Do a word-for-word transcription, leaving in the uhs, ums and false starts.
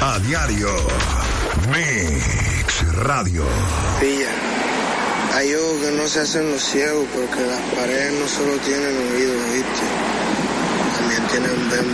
A diario. Mix Radio. Pilla. Hay ojos que no se hacen los ciegos porque las paredes no solo tienen oídos, ¿viste? También tienen